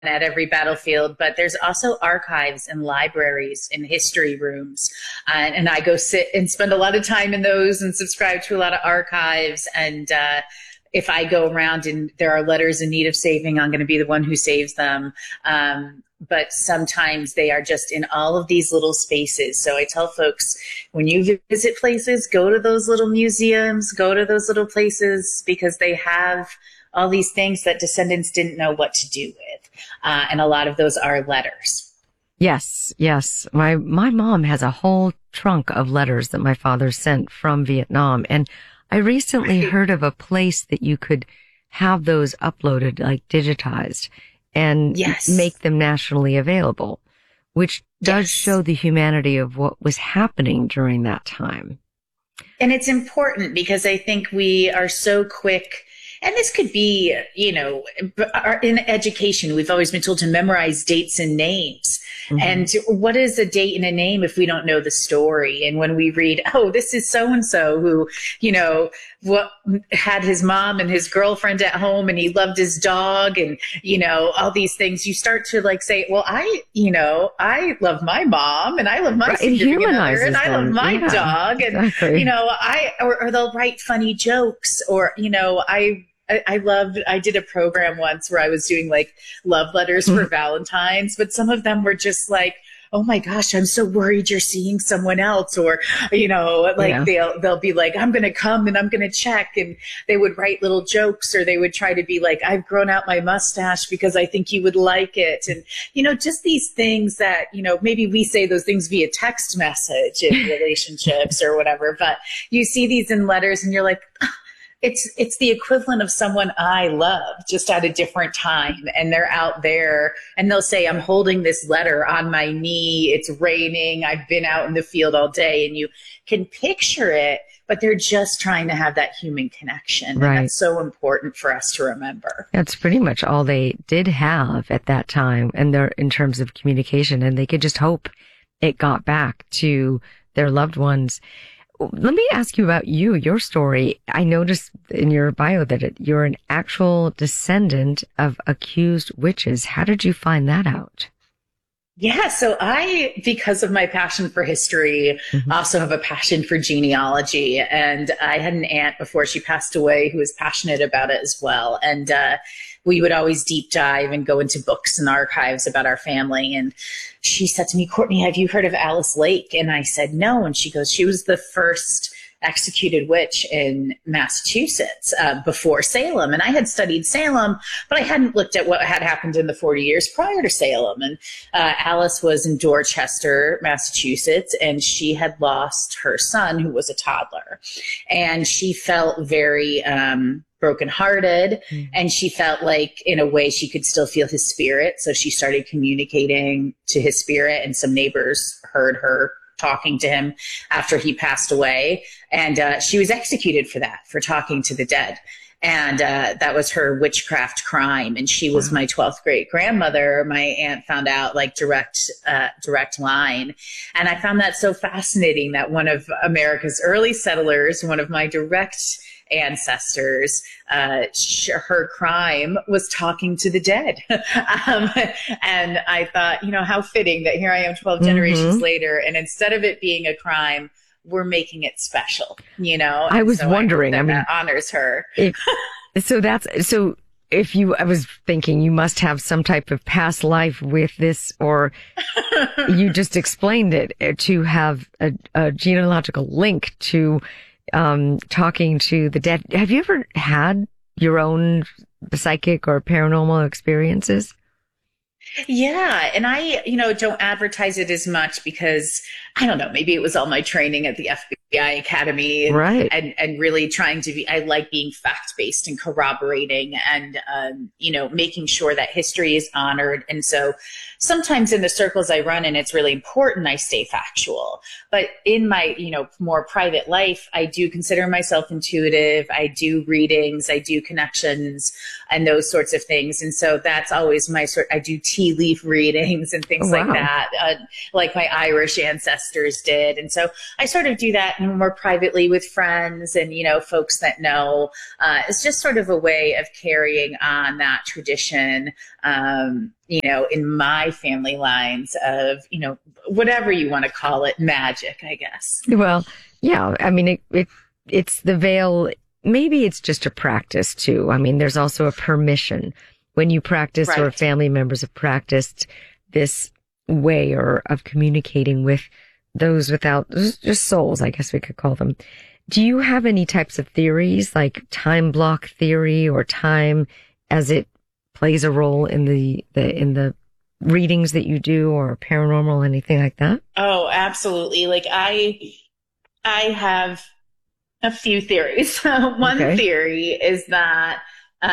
at every battlefield, but there's also archives and libraries and history rooms. And I go sit and spend a lot of time in those and subscribe to a lot of archives. And if I go around and there are letters in need of saving, I'm going to be the one who saves them. But sometimes they are just in all of these little spaces. So I tell folks, when you visit places, go to those little museums, go to those little places, because they have all these things that descendants didn't know what to do with. And a lot of those are letters. Yes, yes. My mom has a whole trunk of letters that my father sent from Vietnam. And I recently heard of a place that you could have those uploaded, like digitized, and make them nationally available, which does show the humanity of what was happening during that time. And it's important because I think we are so quick. And this could be, in education, we've always been told to memorize dates and names. Mm-hmm. And what is a date and a name if we don't know the story? And when we read, oh, this is so-and-so who, had his mom and his girlfriend at home and he loved his dog and, all these things, you start to say, well, I love my mom and I love my significant other and I love my dog. And, or they'll write funny jokes or, I did a program once where I was doing love letters for Valentine's, but some of them were just oh my gosh, I'm so worried you're seeing someone else. Or, they'll be like, I'm going to come and I'm going to check. And they would write little jokes or they would try to be like, I've grown out my mustache because I think you would like it. And, just these things that, maybe we say those things via text message in relationships or whatever, but you see these in letters and you're like, it's the equivalent of someone I love just at a different time. And they're out there and they'll say, I'm holding this letter on my knee. It's raining. I've been out in the field all day, and you can picture it, but they're just trying to have that human connection. Right. And that's so important for us to remember. That's pretty much all they did have at that time. And they're in terms of communication, and they could just hope it got back to their loved ones. Let me ask you about your story. I noticed in your bio that you're an actual descendant of accused witches. How did you find that out? Yeah, so because of my passion for history, also have a passion for genealogy. And I had an aunt before she passed away who was passionate about it as well. And we would always deep dive and go into books and archives about our family. And she said to me, Courtney, have you heard of Alice Lake? And I said, no. And she goes, she was the first executed witch in Massachusetts before Salem. And I had studied Salem, but I hadn't looked at what had happened in the 40 years prior to Salem. And Alice was in Dorchester, Massachusetts, and she had lost her son, who was a toddler. And she felt very brokenhearted, and she felt like in a way she could still feel his spirit. So she started communicating to his spirit, and some neighbors heard her talking to him after he passed away. And she was executed for that, for talking to the dead. And that was her witchcraft crime. And she was my 12th great grandmother. My aunt found out direct line. And I found that so fascinating that one of America's early settlers, one of my direct ancestors, her crime was talking to the dead. And I thought, how fitting that here I am 12 generations later, and instead of it being a crime, we're making it special, I was wondering, that honors her. I was thinking you must have some type of past life with this, or you just explained it to have a genealogical link to talking to the dead. Have you ever had your own psychic or paranormal experiences? Yeah. And I, don't advertise it as much because I don't know, maybe it was all my training at the FBI Academy and, right. and really trying to I like being fact-based and corroborating and, making sure that history is honored. And so sometimes in the circles I run in, it's really important I stay factual. But in my, more private life, I do consider myself intuitive. I do readings, I do connections and those sorts of things. And so that's always I do tea leaf readings and things like that, like my Irish ancestors did. And so I sort of do that, more privately with friends and, folks that know. It's just sort of a way of carrying on that tradition, in my family lines of, whatever you want to call it, magic, I guess. Well, yeah, I mean, it's the veil. Maybe it's just a practice too. I mean, there's also a permission when you practice Right. or family members have practiced this way or of communicating with those without just souls, I guess we could call them. Do you have any types of theories like time block theory or time as it plays a role in the readings that you do or paranormal, anything like that? Oh, absolutely. Like I have a few theories. One theory is that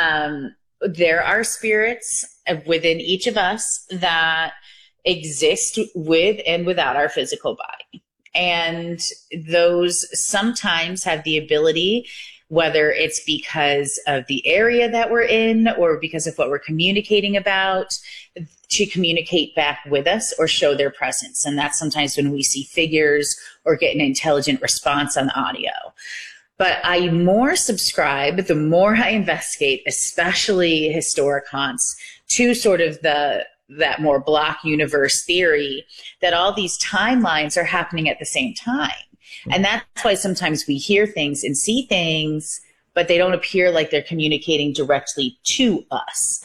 there are spirits within each of us that exist with and without our physical body. And those sometimes have the ability, whether it's because of the area that we're in or because of what we're communicating about, to communicate back with us or show their presence. And that's sometimes when we see figures or get an intelligent response on the audio. But I more subscribe, the more I investigate, especially historic haunts, to sort of that more block universe theory that all these timelines are happening at the same time. And that's why sometimes we hear things and see things, but they don't appear like they're communicating directly to us.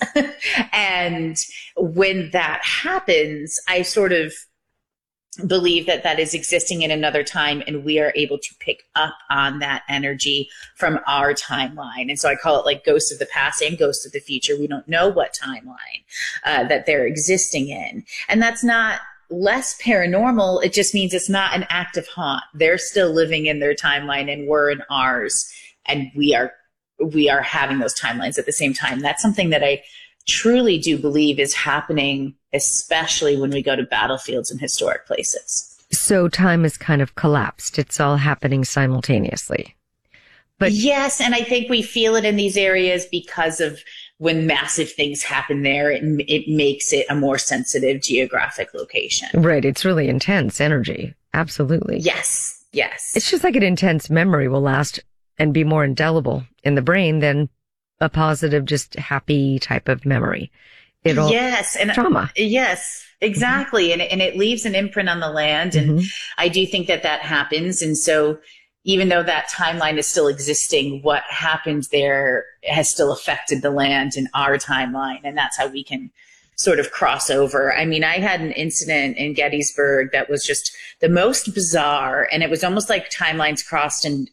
And when that happens, I sort of believe that is existing in another time, and we are able to pick up on that energy from our timeline. And so I call it like ghosts of the past and ghosts of the future. We don't know what timeline that they're existing in. And that's not less paranormal. It just means it's not an active haunt. They're still living in their timeline and we're in ours. And we are having those timelines at the same time. That's something that I truly do believe is happening, especially when we go to battlefields and historic places. So time has kind of collapsed. It's all happening simultaneously. But yes, and I think we feel it in these areas because of when massive things happen there, it makes it a more sensitive geographic location. Right. It's really intense energy. Absolutely. Yes. Yes. It's just like an intense memory will last and be more indelible in the brain than a positive, just happy type of memory. Yes. And trauma. Yes, exactly. Mm-hmm. And it leaves an imprint on the land. And I do think that happens. And so even though that timeline is still existing, what happened there has still affected the land and our timeline. And that's how we can sort of cross over. I mean, I had an incident in Gettysburg that was just the most bizarre, and it was almost like timelines crossed, and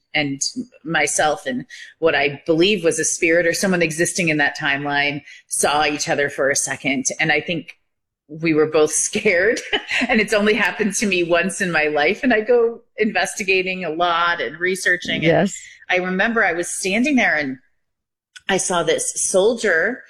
myself and what I believe was a spirit or someone existing in that timeline saw each other for a second. And I think we were both scared, and it's only happened to me once in my life. And I go investigating a lot and researching. Yes. And I remember I was standing there and I saw this soldier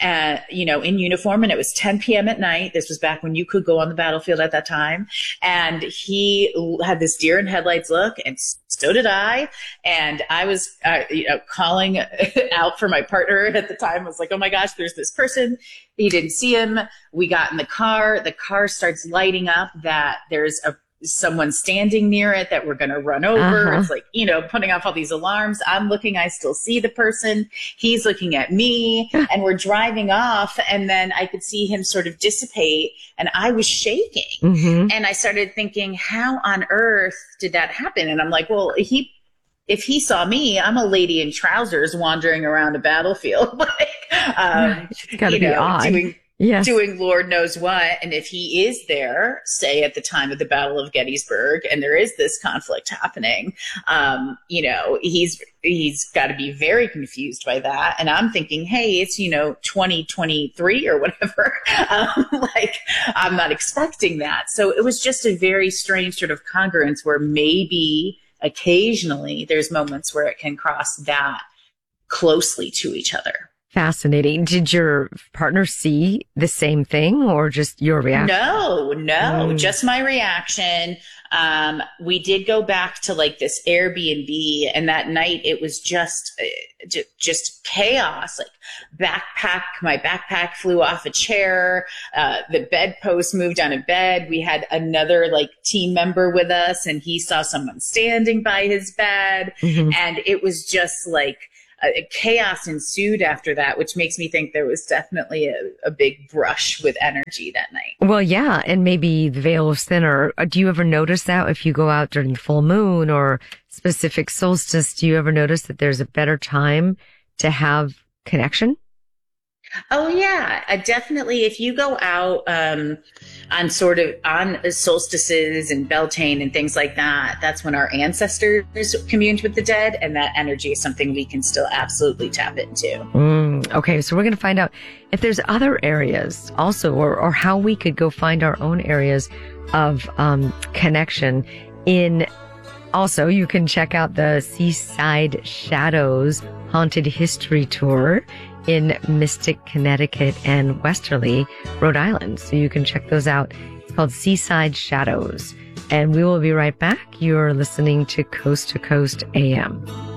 in uniform, and it was 10 p.m. at night. This was back when you could go on the battlefield at that time. And he had this deer in headlights look, and so did I. And I was, calling out for my partner at the time. I was like, oh my gosh, there's this person. He didn't see him. We got in the car. The car starts lighting up that there's someone standing near it that we're going to run over. It's like, putting off all these alarms. I'm looking, I still see the person. He's looking at me, and we're driving off. And then I could see him sort of dissipate, and I was shaking. And I started thinking, how on earth did that happen? And I'm like, well, if he saw me, I'm a lady in trousers wandering around a battlefield, it's gotta be odd. Doing Lord knows what. And if he is there, say at the time of the Battle of Gettysburg, and there is this conflict happening, he's got to be very confused by that. And I'm thinking, hey, it's, 2023 or whatever. I'm not expecting that. So it was just a very strange sort of congruence where maybe occasionally there's moments where it can cross that closely to each other. Fascinating. Did your partner see the same thing or just your reaction? No, just my reaction. We did go back to like this Airbnb, and that night it was just chaos. Like my backpack flew off a chair. The bedpost moved on a bed. We had another like team member with us, and he saw someone standing by his bed, and it was just like chaos ensued after that, which makes me think there was definitely a big brush with energy that night. Well, yeah, and maybe the veil was thinner. Do you ever notice that if you go out during the full moon or specific solstice, do you ever notice that there's a better time to have connection? Oh yeah, definitely. If you go out on solstices and Beltane and things like that, that's when our ancestors communed with the dead, and that energy is something we can still absolutely tap into. Okay, so we're going to find out if there's other areas also, or how we could go find our own areas of connection. Also, you can check out the Seaside Shadows Haunted History Tour in Mystic, Connecticut and Westerly, Rhode Island. So you can check those out. It's called Seaside Shadows. And we will be right back. You're listening to Coast AM.